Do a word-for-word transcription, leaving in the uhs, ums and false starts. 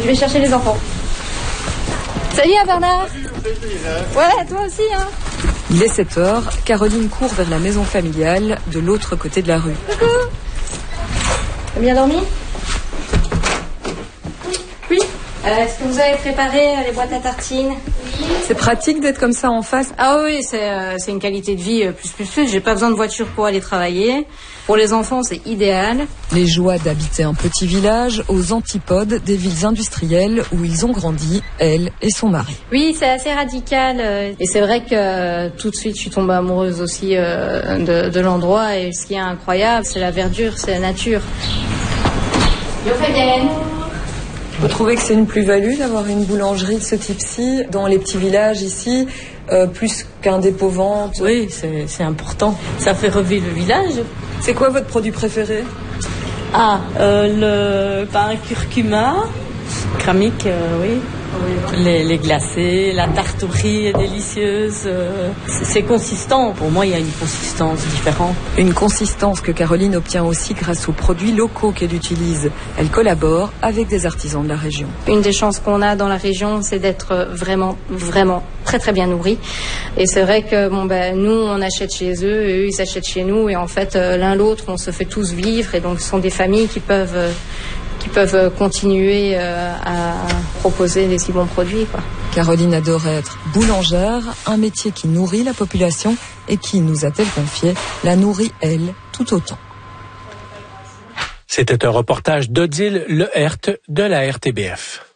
Je vais chercher les enfants. Salut hein, Bernard. Ouais, toi aussi hein. Il est sept heures, Caroline court vers la maison familiale de l'autre côté de la rue. Coucou. T'as bien dormi? Oui. Euh, est-ce que vous avez préparé euh, les boîtes à tartines? Oui. C'est pratique d'être comme ça en face? Ah oui, c'est, euh, c'est une qualité de vie euh, plus plus plus. J'ai pas besoin de voiture pour aller travailler. Pour les enfants, c'est idéal. Les joies d'habiter un petit village aux antipodes des villes industrielles où ils ont grandi, elle et son mari. Oui, c'est assez radical. Euh, et c'est vrai que euh, tout de suite, je suis tombée amoureuse aussi euh, de, de l'endroit. Et ce qui est incroyable, c'est la verdure, c'est la nature. Yo, Fabienne. Vous trouvez que c'est une plus-value d'avoir une boulangerie de ce type-ci dans les petits villages ici, euh, plus qu'un dépôt-vente? Oui, c'est, c'est important. Ça fait revivre le village. C'est quoi votre produit préféré? Ah, euh, le pain curcuma, cramique, euh, oui. oui. Les, les glacés, la tarte aux riz est délicieuse. Euh, c'est, c'est consistant. Pour moi, il y a une consistance différente. Une consistance que Caroline obtient aussi grâce aux produits locaux qu'elle utilise. Elle collabore avec des artisans de la région. Une des chances qu'on a dans la région, c'est d'être vraiment, vraiment très très bien nourris. Et c'est vrai que bon ben nous on achète chez eux et eux ils achètent chez nous et en fait euh, l'un l'autre on se fait tous vivre et donc ce sont des familles qui peuvent euh, qui peuvent continuer euh, à proposer des si bons produits quoi. Caroline adore être boulangère, un métier qui nourrit la population et qui, nous a-t-elle confié, la nourrit elle tout autant. C'était un reportage d'Odile Lehert de la R T B F.